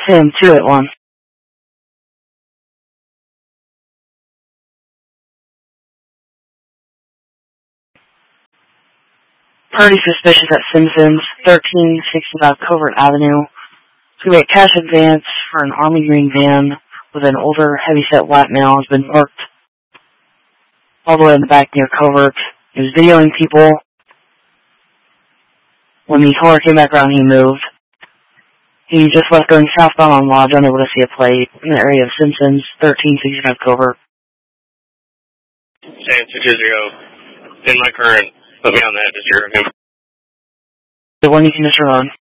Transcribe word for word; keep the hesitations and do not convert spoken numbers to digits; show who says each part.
Speaker 1: Sam two eight one. Pretty suspicious at Simpsons, thirteen sixty-five Covert Avenue. To a cash advance for an Army Green van with an older, heavyset white male has been parked all the way in the back near Covert. He was videoing people. When the caller came back around, he moved. He just left going southbound on Lodge, unable to see a plate in the area of Simpsons, thirteen sixty-five Covert.
Speaker 2: Sam two two zero. In my current, put me on that, just zero him.
Speaker 1: The one you can just run on.